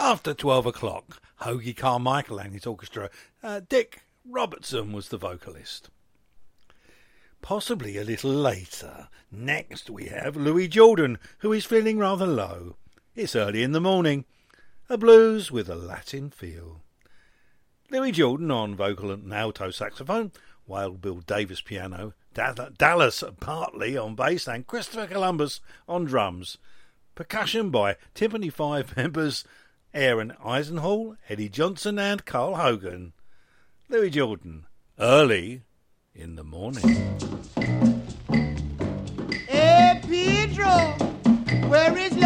After 12 o'clock, Hoagie Carmichael and his orchestra. Dick Robertson was the vocalist. Possibly a little later, next we have Louis Jordan, who is feeling rather low. It's early in the morning. A blues with a Latin feel. Louis Jordan on vocal and alto saxophone, Wild Bill Davis piano, Dallas Bartley on bass, and Christopher Columbus on drums. Percussion by Timpani 5 members Aaron Eisenhall, Eddie Johnson and Carl Hogan. Louis Jordan, early in the morning. Hey Pedro, where is